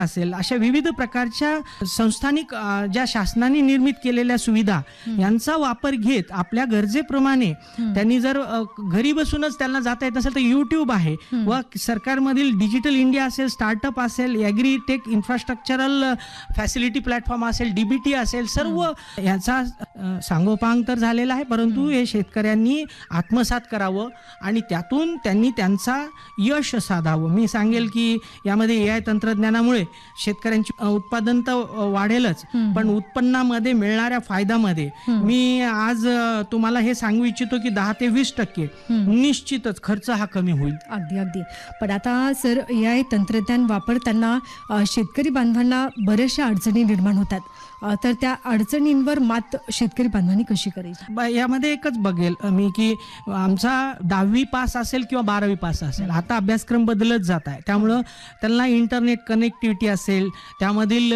असेल, अशा विविध प्रकारच्या संस्थानिक ज्या शासनाने निर्मित केलेल्या सुविधा यांचा वापर घेत आपल्या गरजेप्रमाणे त्यांनी जर घरी बसूनच त्यांना जाता येत नसेल तर YouTube आहे व सरकारमधील डिजिटल इंडिया असेल, स्टार्टअप असेल, ॲग्रीटेक इन्फ्रास्ट्रक्चरल फॅसिलिटी प्लॅटफॉर्म असेल, DBT असेल, सर्व याचा सांगोपांग तर झालेला आहे, परंतु हे शेतकऱ्यांनी आत्मसात करावं आणि त्यातून त्यांनी त्यांचा यश साधावं. मी सांगेल की यामध्ये AI तंत्रज्ञानामुळे शेतकऱ्यांची उत्पादन तर वाढेलच, पण उत्पन्नामध्ये मिळणाऱ्या फायद्यामध्ये मी आज तुम्हाला हे सांगू इच्छितो की 10 ते 20% निश्चितच खर्च हा कमी होईल. अगदी अगदी. पण आता सर, AI तंत्रज्ञान वापरताना शेतकरी बांधवांना बऱ्याचशा अडचणी निर्माण होतात, तर त्या अडचणींवर मात शेतकरी बांधवांनी कशी करायची? यामध्ये एकच बघेल मी की आमचा 10वी पास असेल किंवा 12वी पास असेल, आता अभ्यासक्रम बदलत जात आहे, त्यामुळं त्यांना इंटरनेट कनेक्टिव्हिटी असेल, त्यामधील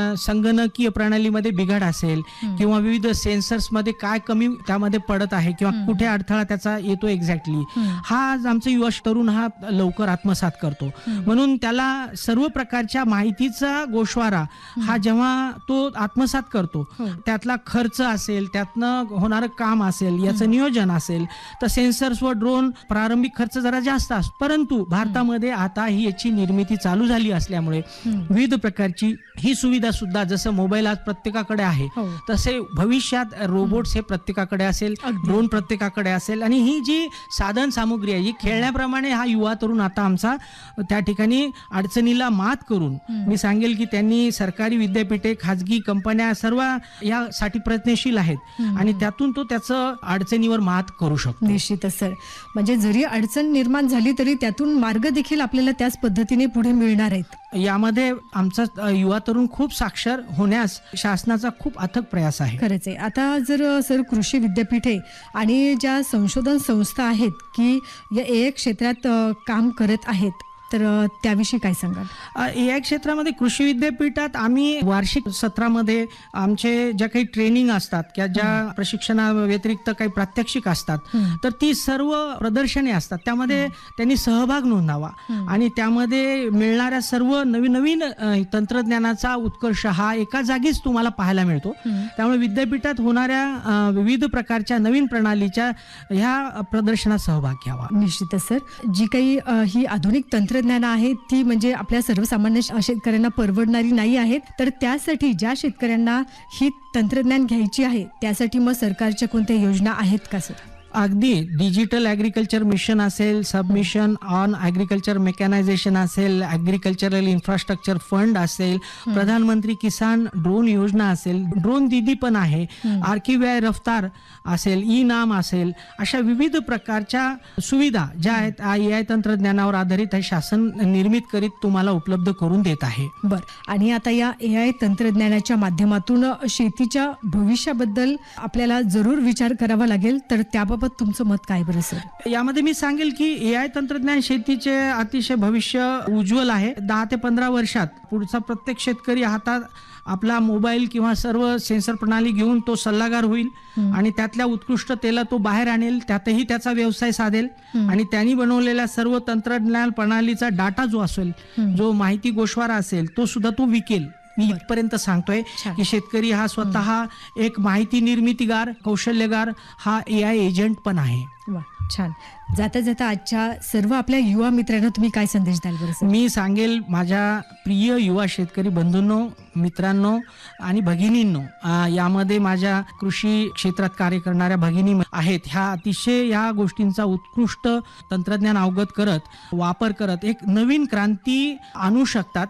संगणकीय प्रणालीमध्ये बिघाड असेल किंवा विविध सेन्सर्समध्ये काय कमी त्यामध्ये पडत आहे किंवा कुठे अडथळा त्याचा येतो एक्झॅक्टली, हा आज आमचा युवा तरुण हा लवकर आत्मसात करतो. म्हणून त्याला सर्व प्रकारच्या माहितीचा गोषवारा हा जेव्हा तो आत्मसात करतो, त्यातला खर्च असेल, त्यातनं होणारं काम असेल, याचं नियोजन असेल, तर सेन्सर्स व ड्रोन प्रारंभिक खर्च जरा जास्त असतो, परंतु भारतामध्ये आता ही याची निर्मिती चालू झाली असल्यामुळे विविध प्रकारची ही सुविधा सुद्धा, जसं मोबाईल आज प्रत्येकाकडे आहे तसे भविष्यात रोबोट्स हे प्रत्येकाकडे असेल, ड्रोन प्रत्येकाकडे असेल, आणि ही जी साधन सामुग्री आहे ही खेळण्याप्रमाणे हा युवा तरुण आता आमचा त्या ठिकाणी अडचणीला मात करून, मी सांगेल की त्यांनी सरकारी विद्यापीठे, खाजगी कंपन्या सर्व यासाठी प्रयत्नशील आहेत आणि त्यातून तो त्याचं अडचणीवर मात करू शकतो. निश्चितच सर. म्हणजे जरी अडचण निर्माण झाली तरी त्यातून मार्ग देखील आपल्याला त्याच पद्धतीने पुढे मिळणार आहेत. यामध्ये आमचा युवा तरुण खूप साक्षर होण्यास शासनाचा खूप अथक प्रयास आहे. खरंच आहे. आता जर सर कृषी विद्यापीठे आणि ज्या संशोधन संस्था आहेत की या AI क्षेत्रात काम करत आहेत, तर त्याविषयी काय सांगाल? AI क्षेत्रामध्ये कृषी विद्यापीठात आम्ही वार्षिक सत्रामध्ये आमचे ज्या काही ट्रेनिंग असतात किंवा ज्या प्रशिक्षणा व्यतिरिक्त काही प्रात्यक्षिक असतात, तर ती सर्व प्रदर्शने असतात, त्यामध्ये त्यांनी सहभाग नोंदवावा आणि त्यामध्ये मिळणाऱ्या सर्व नवीन नवीन तंत्रज्ञानाचा उत्कर्ष हा एका जागीच तुम्हाला पाहायला मिळतो. त्यामुळे विद्यापीठात होणाऱ्या विविध प्रकारच्या नवीन प्रणालीच्या ह्या प्रदर्शनात सहभाग घ्यावा. निश्चितच सर. जी काही ही आधुनिक तंत्रज्ञान आहे ती म्हणजे आपल्या सर्वसामान्य शेतकऱ्यांना परवडणारी नाही आहेत, तर त्यासाठी ज्या शेतकऱ्यांना ही तंत्रज्ञान घ्यायची आहे त्यासाठी मग सरकारच्या कोणत्या योजना आहेत का सर? अगदी डिजिटल ॲग्रिकल्चर मिशन असेल, सबमिशन ऑन ॲग्रिकल्चर मेकॅनायझेशन असेल, ॲग्रिकल्चरल इन्फ्रास्ट्रक्चर फंड असेल, प्रधानमंत्री किसान ड्रोन योजना असेल, ड्रोन दीदी पण आहे, आर्किव्याय रफ्तार असेल, ई नाम असेल, अशा विविध प्रकारच्या सुविधा ज्या आहेत AI तंत्रज्ञानावर आधारित आहे, शासन निर्मित करीत तुम्हाला उपलब्ध करून देत आहे. बर. आणि आता या AI तंत्रज्ञानाच्या माध्यमातून शेतीच्या भविष्याबद्दल आपल्याला जरूर विचार करावा लागेल, तर त्याबाबत तुमचं मत काय बरं सर? यामध्ये मी सांगेल की AI तंत्रज्ञान शेतीचे अतिशय भविष्य उज्ज्वल आहे. 10 ते 15 वर्षात पुढचा प्रत्येक शेतकरी हातात आपला मोबाईल किंवा सर्व सेन्सर प्रणाली घेऊन तो सल्लागार होईल आणि त्यातल्या उत्कृष्टतेला तो बाहेर आणेल, त्यातही त्याचा व्यवसाय साधेल आणि त्यांनी बनवलेल्या सर्व तंत्रज्ञान प्रणालीचा डाटा जो असेल, जो माहिती गोषवारा असेल, तो सुद्धा तो विकेल. मी इथपर्यंत सांगतोय की शेतकरी हा स्वतः एक माहिती निर्मितीगार, कौशल्यगार हा AI एजंट पण आहे. वा, छान. जाता जाता आजच्या सर्व आपल्या युवा मित्रांना तुम्ही काय संदेश द्याल बरं सर? मी सांगेल माझ्या प्रिय युवा शेतकरी बंधूंनो, मित्रांनो आणि भगिनींनो, यामध्ये माझ्या कृषी क्षेत्रात कार्य करणाऱ्या भगिनी आहेत, ह्या अतिशय या गोष्टींचा उत्कृष्ट तंत्रज्ञान अवगत करत, वापर करत एक नवीन क्रांती आणू शकतात.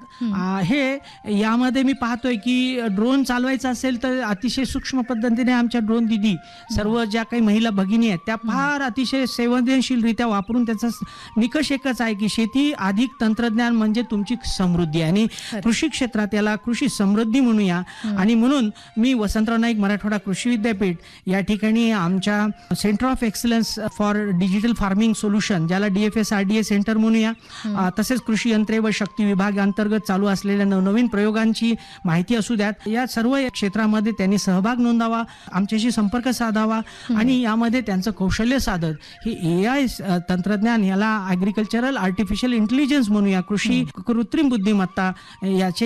हे यामध्ये मी पाहतोय की ड्रोन चालवायचा असेल तर अतिशय सूक्ष्म पद्धतीने आमच्या ड्रोन दिदी, सर्व ज्या काही महिला भगिनी आहेत त्या फार अतिशय संवेदनशीलरित्या वापरून त्याचा निकष एकच आहे की शेती अधिक तंत्रज्ञान म्हणजे तुमची समृद्धी, आणि कृषी क्षेत्रात याला कृषी समृद्धी म्हणूया. आणि म्हणून मी वसंतराव नाईक मराठवाडा कृषी विद्यापीठ या ठिकाणी आमच्या centre of excellence for digital farming solution, ज्याला DFSRDA सेंटर म्हणूया, तसेच कृषी यंत्रे व शक्ती विभाग अंतर्गत चालू असलेल्या नवनवीन प्रयोगांची माहिती असू द्यात, या सर्व क्षेत्रामध्ये त्यांनी सहभाग नोंदावा, आमच्याशी संपर्क साधावा आणि यामध्ये त्यांचं कौशल्य साधत हे AI तंत्रज्ञान याला ॲग्रिकल्चरल आर्टिफिशियल इंटेलिजन्स म्हणूया, कृषी कृत्रिम बुद्धिमत्ता याचे